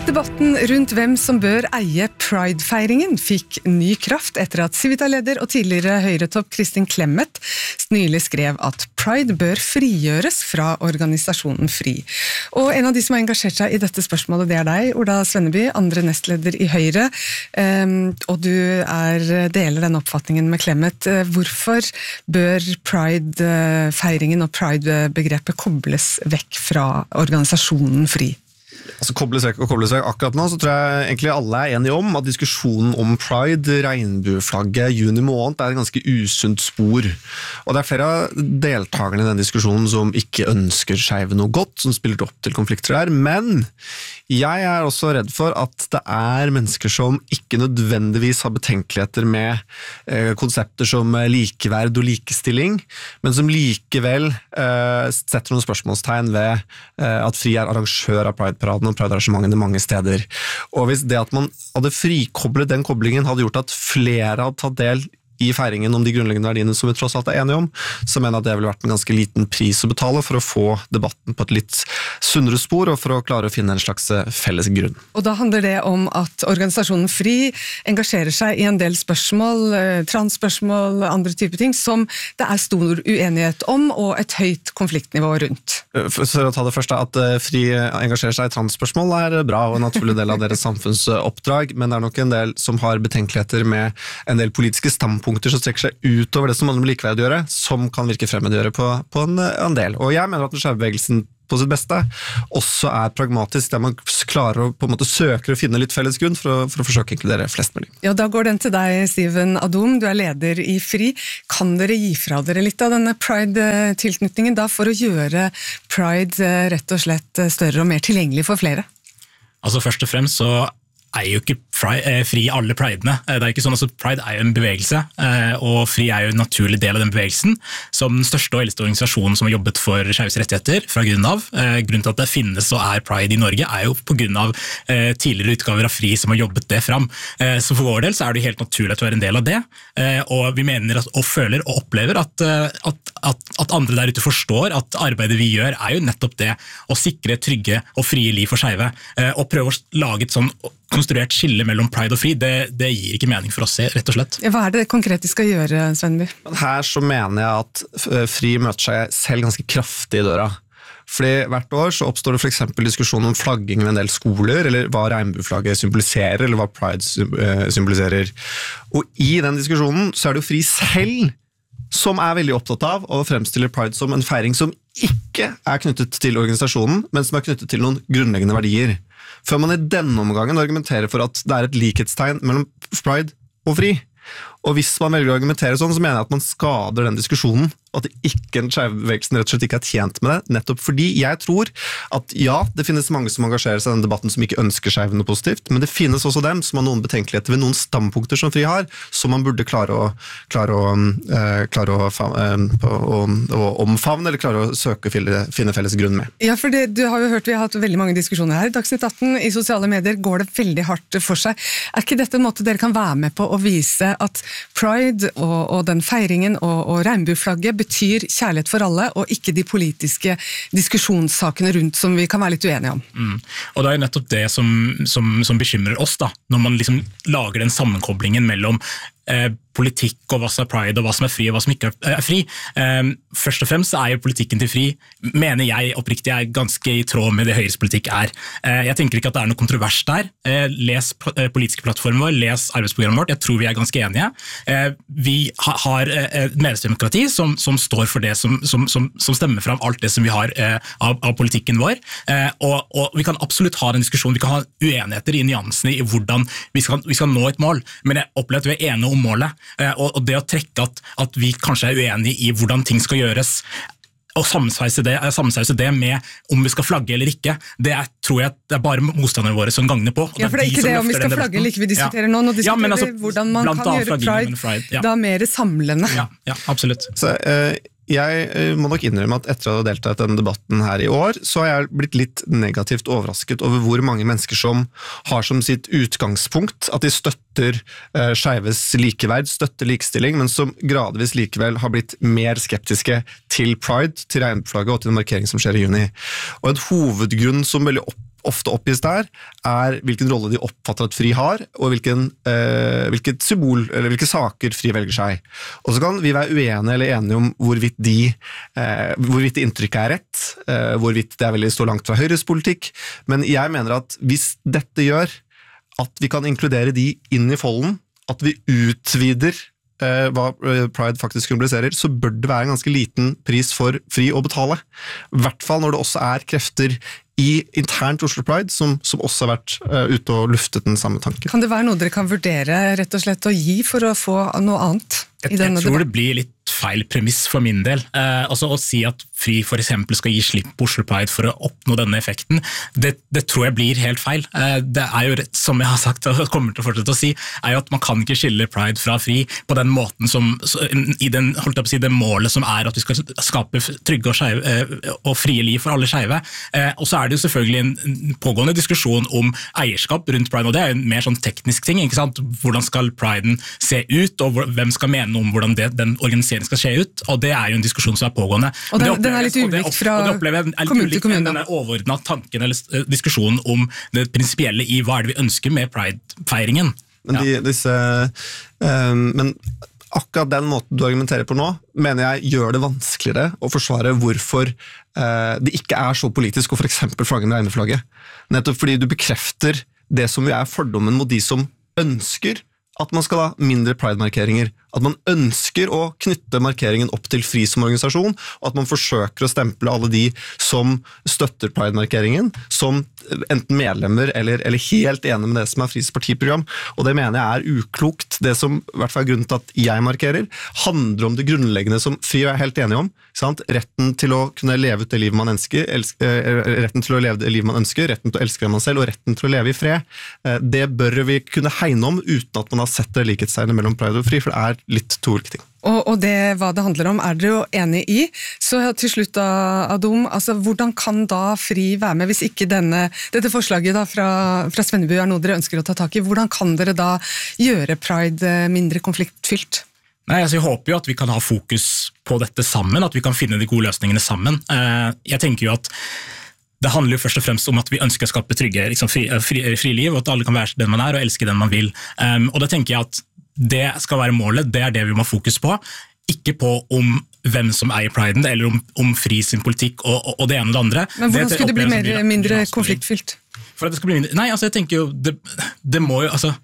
Debatten rundt hvem som bør eie Pride-feiringen fikk ny kraft etter at Civita-leder og tidligere Høyre-topp Kristin Clemet nylig skrev at Pride bør frigjøres fra organisasjonen FRI. Og en av de som har engasjert seg i dette spørsmålet, det er deg, Ola Svenneby, andre nestleder i Høyre, og du deler den oppfatningen med Clemet. Hvorfor bør Pride-feiringen og Pride-begrepet kobles vekk fra organisasjonen FRI? Altså kobles vekk. Akkurat nå så tror jeg egentlig alle er enige om at diskusjonen om Pride, regnbueflagget, juni måned er et ganske usunt spor. Og det er flere av deltakerne i den diskusjonen som ikke ønsker skeive noe godt, som spiller opp til konflikter der, men jeg er også redd for at det er mennesker som ikke nødvendigvis har betenkeligheter med konsepter som likeverd og likestilling, men som likevel setter noen spørsmålstegn ved at FRI er arrangør av Pride-paraden og Pride-arrangementene mange steder. Og hvis det at man hadde frikoblet den koblingen hadde gjort at flere hadde tatt del i feiringen om de grunnleggende verdiene som vi tross alt er enige om, så mener jeg at det ville vært en ganske liten pris å betale for å få debatten på et litt sunnere spor, og for å klare å finne en slags felles grunn. Og da handler det om at organisasjonen FRI engasjerer seg i en del spørsmål, transspørsmål, andre typer ting, som det er stor uenighet om, og et høyt konfliktnivå rundt. For å ta det første, at FRI engasjerer seg i transspørsmål er bra, og en naturlig del av deres samfunnsoppdrag, men det er nok en del som har betenkeligheter med en del politiske standpunkter som strekker seg utover det som handler om likeverd å gjøre, som kan virke fremmedgjøre på en del. Og jeg mener at den skeive bevegelsen på sitt beste også er pragmatisk, der man klarer å på en måte søke og finne litt felles grunn for å forsøke å inkludere flest mulig. Ja, da går den til deg, Steven Adom, du er leder i FRI. Kan dere gi fra dere litt av denne Pride-tilknytningen da, for å gjøre Pride rett og slett større og mer tilgjengelig for flere? Altså først og fremst så er jo ikke FRI alle pridene. Det er ikke sånn at Pride er jo en bevegelse, og FRI er jo en naturlig del av den bevegelsen, som den største og eldste organisasjonen som har jobbet for skeives rettigheter fra grunnen av. Grunnen til at det finnes og er Pride i Norge er jo på grunn av tidligere utgaver av FRI som har jobbet det fram. Så for vår del så er det helt naturlig at vi er en del av det, og vi mener og føler og opplever at andre der ute forstår at arbeidet vi gjør er jo nettopp det å sikre trygge og frie liv for skeive, og prøve å lage et sånn konstruert skille mellom Pride og FRI, det gir ikke mening for oss, rett og slett. Hva er det konkret de skal gjøre, Svenneby? Her så mener jeg at FRI møter seg selv ganske kraftig i døra. Fordi hvert år så oppstår det for eksempel diskusjon om flagging ved en del skoler, eller hva regnbueflagget symboliserer, eller hva Pride symboliserer. Og i den diskusjonen så er det jo FRI selv som er veldig opptatt av å fremstille Pride som en feiring som ikke er knyttet til organisasjonen, men som er knyttet til noen grunnleggende verdier. Før man i denne omgangen argumenterer for at det er et likhetstegn mellom Pride og FRI. Og hvis man velger å argumentere sånn, så mener jeg at man skader den diskusjonen, og at ikke en skeivebevegelsen rett og slett ikke er tjent med det, nettopp fordi jeg tror at ja, det finnes mange som engasjerer seg i den debatten som ikke ønsker skeive noe positivt, men det finnes også dem som har noen betenkeligheter ved noen standpunkter som FRI har, som man burde klare å omfavne, eller klare å søke og finne felles grunn med. Ja, for du har jo hørt, vi har hatt veldig mange diskusjoner her. Dagsnytt 18 i sosiale medier går det veldig hardt for seg. Er ikke dette en måte dere kan være med på å vise at Pride og den feiringen og regnbueflagget betyr kjærlighet for alle, og ikke de politiske diskusjonssakene rundt som vi kan være litt uenige om? Og det er jo nettopp det som bekymrer oss da, når man liksom lager den sammenkoblingen mellom politikk og hva som er Pride og hva som er FRI og hva som ikke er FRI. Først og fremst er jo politikken til FRI, mener jeg oppriktig, er ganske i tråd med det Høyres politikk er. Jeg tenker ikke at det er noe kontrovers der. Les politiske plattformer vår, les arbeidsprogrammet vårt, jeg tror vi er ganske enige. Vi har et medlemsdemokrati som står for det, som stemmer fram alt det som vi har av politikken vår, og vi kan absolutt ha den diskusjonen, vi kan ha uenigheter i nyansene i hvordan vi skal nå et mål, men jeg opplever at vi er enige om målet, og det å trekke at vi kanskje er uenige i hvordan ting skal gjøres, og sammensveise det med om vi skal flagge eller ikke, tror jeg det er bare motstanderne våre som gagner på. Ja, for det er ikke det om vi skal flagge eller ikke vi diskuterer nå diskuterer vi hvordan man kan gjøre Pride da mer samlende. Ja, absolutt. Så jeg må nok innrømme at etter å ha deltatt i denne debatten her i år, så har jeg blitt litt negativt overrasket over hvor mange mennesker som har som sitt utgangspunkt at de støtter skeives likeverd, støtter likestilling, men som gradvis likevel har blitt mer skeptiske til Pride, til regnbueflagget og til den markeringen som skjer i juni. Og en hovedgrunn som veldig ofte oppgis der, hvilken rolle de oppfatter at FRI har, og hvilket symbol, eller hvilke saker FRI velger seg. Og så kan vi være uenige eller enige om hvorvidt det inntrykket rett, hvorvidt det veldig står langt fra Høyres politikk, men jeg mener at hvis dette gjør at vi kan inkludere de inn i folden, at vi utvider hva Pride faktisk symboliserer, så bør det være en ganske liten pris for FRI å betale. I hvert fall når det også krefter i internt Oslo Pride, som også har vært ute og luftet den samme tanken. Kan det være noe dere kan vurdere rett og slett å gi for å få noe annet? Jeg tror det blir litt feil premiss for min del. Altså å si at FRI for eksempel skal gi slipp på Oslo Pride for å oppnå denne effekten, det tror jeg blir helt feil. Det jo rett, som jeg har sagt og kommer til å fortsette å si, jo at man kan ikke skille Pride fra FRI på den måten som, i den, holdt jeg på å si, det målet som at vi skal skape trygge og frie liv for alle skeive. Og så det jo selvfølgelig en pågående diskusjon om eierskap rundt Pride, og det en mer sånn teknisk ting, ikke sant? Hvordan skal Priden se ut, og hvem skal mene om hvordan den organiseringen skal skje ut, og det jo en diskusjon som pågående. Og den litt ulikt fra kommune til kommune. Den overordnet tanken eller diskusjonen om det prinsipielle i hva det vi ønsker med Pride-feiringen. Men akkurat den måten du argumenterer på nå, mener jeg gjør det vanskeligere å forsvare hvorfor det ikke så politisk å for eksempel flagge med regnbueflagget. Nettopp fordi du bekrefter det som jo fordommen mot de som ønsker at man skal ha mindre Pride-markeringer, at man ønsker å knytte markeringen opp til FRI som organisasjon, og at man forsøker å stemple alle de som støtter Pride-markeringen, som enten medlemmer eller helt enige med det som FRIs partiprogram, og det mener jeg uklokt. Det som i hvert fall grunnen til at jeg markerer, handler om det grunnleggende som FRI helt enige om, sant? Retten til å kunne leve ut det livet man ønsker, retten til å leve det livet man ønsker, retten til å elske man selv, og retten til å leve i fred. Det bør vi kunne hegne om uten at man har sett det likhetstegnet mellom Pride og FRI, for det litt to ulike ting. Og hva det handler om dere jo enig i. Så til slutt da, Adom, altså hvordan kan da FRI være med hvis ikke dette forslaget da fra Svennebu noe dere ønsker å ta tak i? Hvordan kan dere da gjøre Pride mindre konfliktfylt? Nei, altså jeg håper jo at vi kan ha fokus på dette sammen, at vi kan finne de gode løsningene sammen. Jeg tenker jo at det handler jo først og fremst om at vi ønsker å skape trygge, liksom, fri liv, og at alle kan være den man og elske den man vil. Og det tenker jeg at det skal være målet, det det vi må ha fokus på, ikke på om hvem som eier Priden, eller om FRI sin politikk og det ene og det andre. Men hvordan skulle det bli mindre konfliktfylt? For at det skal bli mindre, nei, altså jeg tenker jo, det må jo, altså,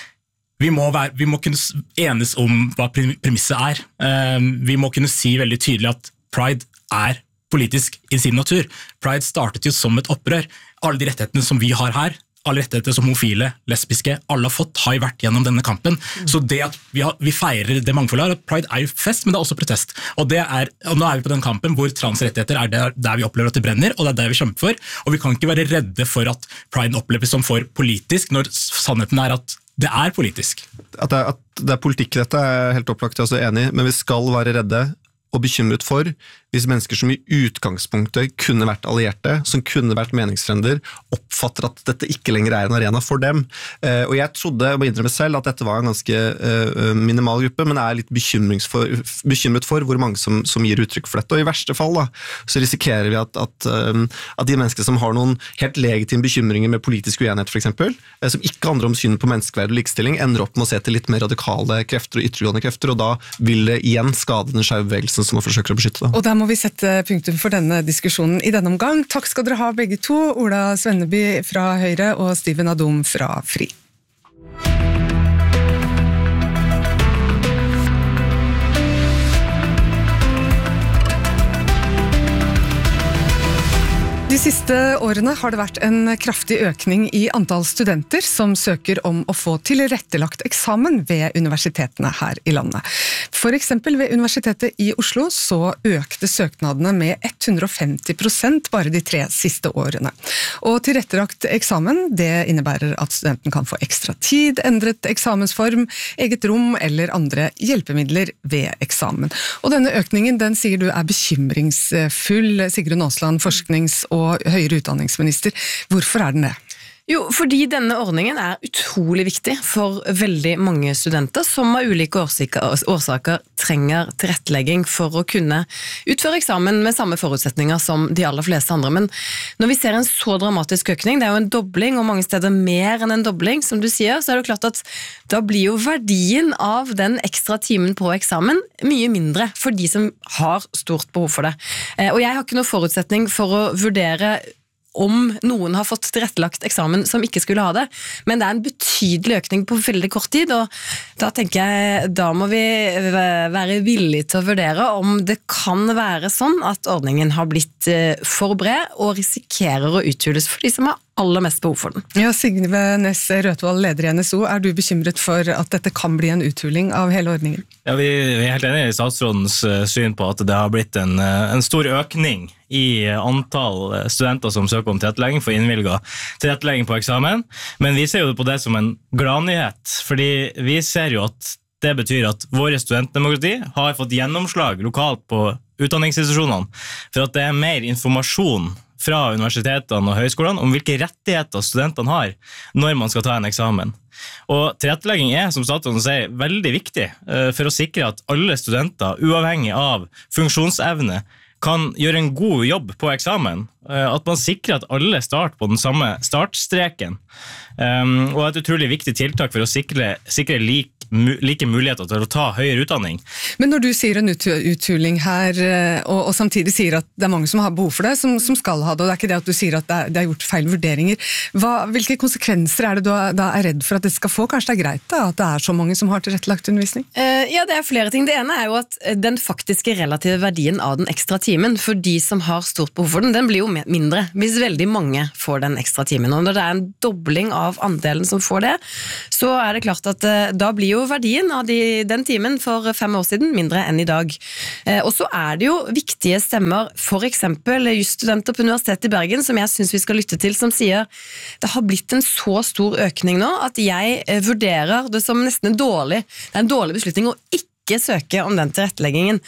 vi må kunne enes om hva premisset vi må kunne si veldig tydelig at Pride politisk i sin natur. Pride startet jo som et opprør. Alle de rettighetene som vi har her, alle rettigheter som homofile, lesbiske, alle har fått, har vært gjennom denne kampen. Så det at vi feirer det mangfoldet, Pride jo fest, men det også protest. Og nå vi på den kampen hvor transrettigheter der vi opplever at det brenner, og det vi kjemper for. Og vi kan ikke være redde for at Pride oppleves som for politisk, når sannheten at det politisk. At det politikk i dette helt opplagt, jeg også enig, men vi skal være redde og bekymret for hvis mennesker som i utgangspunktet kunne vært allierte, som kunne vært meningsfrender, oppfatter at dette ikke lenger en arena for dem. Og jeg trodde, jeg må innrømme selv, at dette var en ganske minimal gruppe, men jeg litt bekymret for hvor mange som gir uttrykk for dette. Og i verste fall da, så risikerer vi at de mennesker som har noen helt legitime bekymringer med politisk uenighet for eksempel, som ikke handler om synet på menneskeverd og likestilling, ender opp med å se til litt mer radikale krefter og ytterliggående krefter, og da vil det igjen skade den skeive bevegelsen som man forsøker å beskytte. Da. Og der må vi sette punktum for denne diskusjonen i denne omgang. Takk skal dere ha begge to, Ola Svenneby fra Høyre og Steven Adom fra FRI. De siste årene har det vært en kraftig økning i antall studenter som søker om å få tilrettelagt eksamen ved universitetene her i landet. For eksempel ved Universitetet i Oslo så økte søknadene med 150% bare de 3 siste årene. Og tilrettelagt eksamen, det innebærer at studenten kan få ekstra tid, endret eksamensform, eget rom eller andre hjelpemidler ved eksamen. Og denne økningen, den sier du bekymringsfull, Sigrun Aasland, forsknings- og høyere utdanningsminister. Hvorfor den det? Jo, fordi denne ordningen utrolig viktig for veldig mange studenter som av ulike årsaker trenger tilrettelegging for å kunne utføre eksamen med samme forutsetninger som de aller fleste andre. Men når vi ser en så dramatisk økning, det jo en dobling og mange steder mer enn en dobling, som du sier, så det jo klart at da blir jo verdien av den ekstra timen på eksamen mye mindre for de som har stort behov for det. Og jeg har ikke noe forutsetning for å vurdere om noen har fått tilrettelagt eksamen som ikke skulle ha det, men det en betydelig økning på veldig kort tid, og da tenker jeg, da må vi være villige til å vurdere om det kan være sånn at ordningen har blitt for bred og risikerer å uthules for de som har aller mest behov for den. Ja, Sigve Næss Røtvold, leder i NSO, du bekymret for at dette kan bli en uthuling av hele ordningen? Ja, vi helt enige i statsrådens syn på at det har blitt en stor økning i antall studenter som søker om tilrettelegging for innvilget tilrettelegging på eksamen, men vi ser jo på det som en gladnyhet, fordi vi ser jo at det betyr at våre studentdemokrati har fått gjennomslag lokalt på utdanningsinstitusjonene, for at det mer informasjon fra universitetene og høyskolene om hvilke rettigheter studentene har når man skal ta en eksamen. Og tilrettelegging som statsråden sier, veldig viktig for å sikre at alle studenter, uavhengig av funksjonsevne, kan gjøre en god jobb på eksamen. At man sikrer at alle starter på den samme startstreken. Og et utrolig viktig tiltak for å sikre like muligheter til å ta høyere utdanning. Men når du sier en uthuling her, og samtidig sier at det mange som har behov for det, som skal ha det, og det ikke det at du sier at det gjort feil vurderinger, hvilke konsekvenser det du da redd for at det skal få? Kanskje det greit da, at det så mange som har tilrettelagt undervisning? Ja, det flere ting. Det ene jo at den faktiske relative verdien av den ekstra timen for de som har stort behov for den blir jo mindre, hvis veldig mange får den ekstra timen. Og når det en dobling av andelen som får det, så det klart at da blir jo verdien av den timen for 5 år siden mindre enn i dag. Og så det jo viktige stemmer, for eksempel jusstudenter på Universitetet i Bergen, som jeg synes vi skal lytte til, som sier det har blitt en så stor økning nå, at jeg vurderer det som nesten en dårlig beslutning å ikke søke om den tilretteleggingen.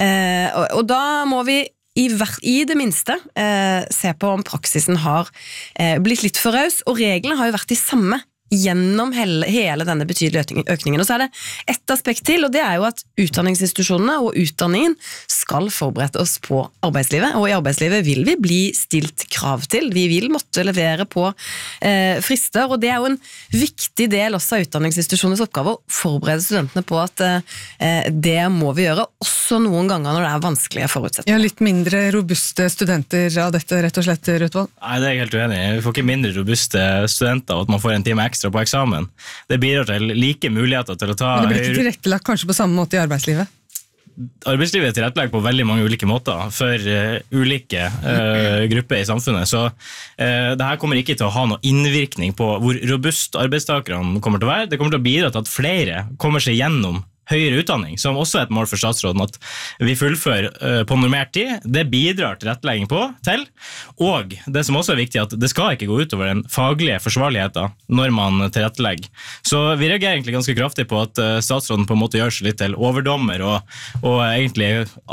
Og da må vi i det minste se på om praksisen har blitt litt for raus, og reglene har jo vært de samme gjennom hele denne betydelige økningen. Og så det ett aspekt til, og det jo at utdanningsinstitusjonene og utdanningen skal forberede oss på arbeidslivet, og i arbeidslivet vil vi bli stilt krav til. Vi vil måtte levere på frister, og det jo en viktig del også av utdanningsinstitusjonenes oppgave å forberede studentene på at det må vi gjøre, også noen ganger når det vanskelige forutsetninger. Ja, litt mindre robuste studenter av dette, rett og slett, Røtvold? Nei, det jeg helt uenig i. Vi får ikke mindre robuste studenter av at man får en time ekstra på eksamen. Det bidrar til like muligheter til å ta... Men det blir ikke tilrettelagt kanskje på samme måte i arbeidslivet? Arbeidslivet tilrettelagt på veldig mange ulike måter for ulike grupper i samfunnet, så det her kommer ikke til å ha noen innvirkning på hvor robust arbeidstakerne kommer til å være. Det kommer til å bidra til at flere kommer seg gjennom høyere utdanning, som også et mål for statsråden, at vi fullfører på normert tid. Det bidrar tilrettelegging til, og det som også viktig, at det skal ikke gå ut over den faglige forsvarligheten når man tilrettelegger. Så vi reagerer egentlig ganske kraftig på at statsråden på en måte gjør seg litt til overdommer, og egentlig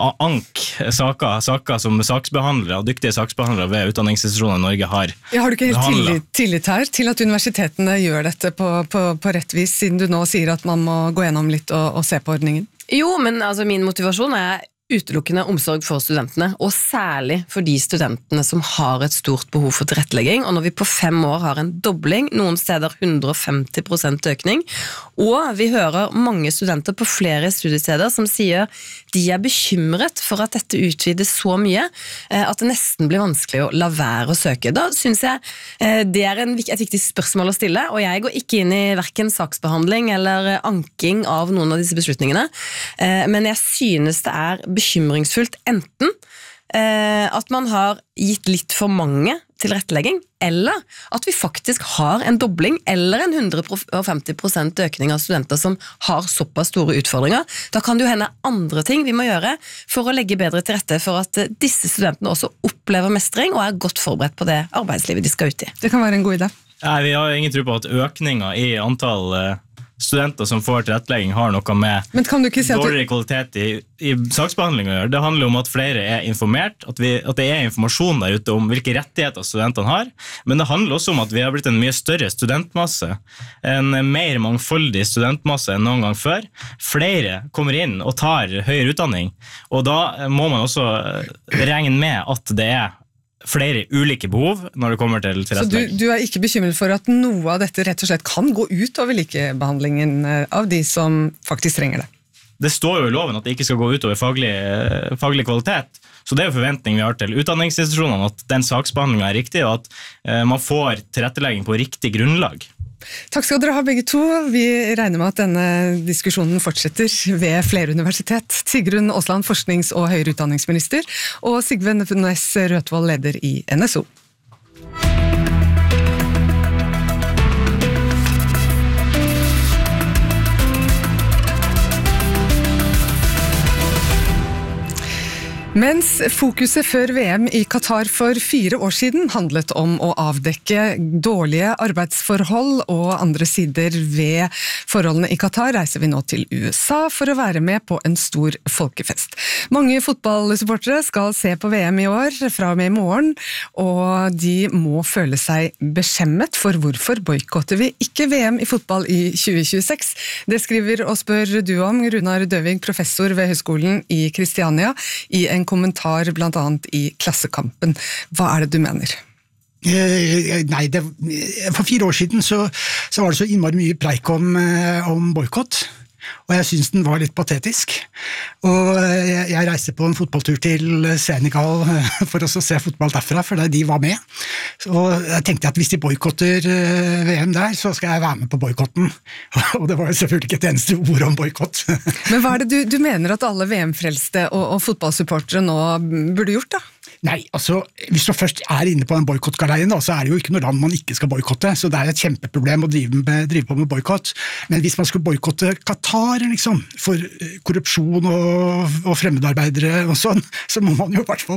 saker som saksbehandlere, dyktige saksbehandlere ved utdanningsinstitusjoner i Norge har. Ja, har du ikke helt tillit her til at universitetene gjør dette på rett vis, siden du nå sier at man må gå gjennom litt og se på ordningen? Jo, men altså min motivasjon utelukkende omsorg for studentene, og særlig for de studentene som har et stort behov for tilrettelegging, og når vi på 5 år har en dobling, noen steder 150% økning, og vi hører mange studenter på flere studiesteder som sier de bekymret for at dette utvides så mye, at det nesten blir vanskelig å la være å søke. Da synes jeg det et viktig spørsmål å stille, og jeg går ikke inn i hverken saksbehandling eller anking av noen av disse beslutningene, men jeg synes det bekymringsfullt enten at man har gitt litt for mange tilrettelegging, eller at vi faktisk har en dobling eller en 150% økning av studenter som har såpass store utfordringer. Da kan det jo hende andre ting vi må gjøre for å legge bedre til rette for at disse studentene også opplever mestring og godt forberedt på det arbeidslivet de skal ut i. Det kan være en god idé. Nei, vi har ingen tro på at økningen i antall studenter som får tilrettelegging har noe med Men kan du ikke si at dårligere kvalitet i saksbehandling å gjøre. Det handler om at flere er informert, at det er informasjon der ute om hvilke rettigheter studentene har, men det handler også om at vi har blitt en mye større studentmasse, en mer mangfoldig studentmasse enn noen gang før. Flere kommer inn og tar høyere utdanning, og da må man også regne med at det er flere ulike behov når det kommer til tilrettelegging. Så du er ikke bekymret for at noe av dette rett og slett kan gå ut over likebehandlingen av de som faktisk trenger det? Det står jo i loven at det ikke skal gå ut over faglig kvalitet, så det er jo forventning vi har til utdanningsinstitusjonene at den saksbehandlingen er riktig, og at man får tilrettelegging på riktig grunnlag. Takk skal dere ha begge to. Vi regner med at denne diskusjonen fortsetter ved flere universitet. Sigrun Aasland, forsknings- og høyere utdanningsminister, og Sigve Næss Røtvold, leder i NSO. Mens fokuset før VM i Qatar for 4 år siden handlet om å avdekke dårlige arbeidsforhold og andre sider ved forholdene i Qatar, reiser vi nå til USA for å være med på en stor folkefest. Mange fotballsupportere skal se på VM i år, fra og med i morgen, og de må føle seg beskjemmet, for hvorfor boykotter vi ikke VM i fotball i 2026? Det skriver og spør du om, Runar Døvig, professor ved Høgskolen i Kristiania, i en kommentar blant annet i Klassekampen. Hva er det du mener? Nei, for 4 år siden så var det så innmari mye preik om boykott, og jeg synes den var litt patetisk. Og jeg reiste på en fotballtur til Senegal for å se fotball derfra, for de var med. Og jeg tenkte at hvis de boykotter VM der, så skal jeg være med på boykotten. Og det var jo selvfølgelig ikke et eneste ord om boykott. Men hva er det du mener at alle VM-frelste og fotballsupportere nå burde gjort da? Nei, altså, hvis du først er inne på en boykottgaleien, så er det jo ikke noe land man ikke skal boykotte, så det er et kjempeproblem å drive på med boykott. Men hvis man skulle boykotte Qatar, liksom, for korrupsjon og fremmedarbeidere og sånn, så må man jo i hvert fall